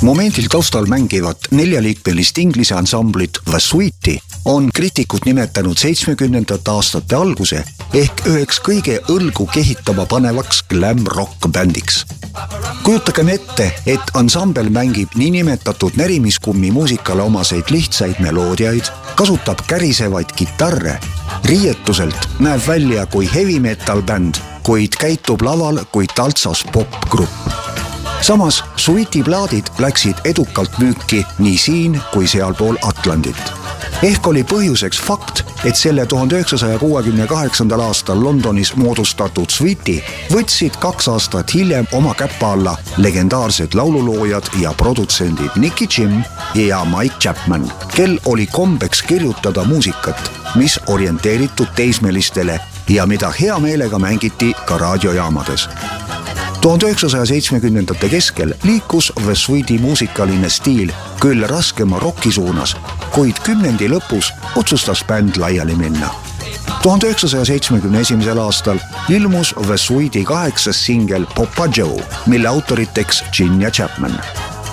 Momendil taustal mängivat 4-liikmelist inglise ansamblit The Sweety on kriitikud nimetanud 70. aastate alguse ehk üheks kõige õlgu kehitama panevaks glam rock bändiks. Kujutagem ette, et ansambel mängib niinimetatud närimiskummi muusikale omaseid lihtsaid meloodiaid, kasutab kärisevaid kitarre, riietuselt näeb välja kui heavy metal bänd, kuid käitub laval kui taltsas popgrupp. Samas Sweety plaadid läksid edukalt müüki nii siin kui sealpool Atlandit. Ehk oli põhjuseks fakt, et selle 1968. aastal Londonis moodustatud Sweety võtsid 2 aastat hiljem oma käppa alla legendaarsed laululoojad ja produtsendid Nicky Jim ja Mike Chapman, kel oli kombeks kirjutada muusikat, mis orienteeritud teismelistele ja mida hea meelega mängiti ka raadiojaamades. 1970. keskel liikus The Sweety muusikaline stiil küll raskema rocki suunas, kuid kümnendi lõpus otsustas bänd laiali minna. 1971. aastal ilmus The Sweety 8. singel Papa Joe, mille autoriteks Gin ja Chapman.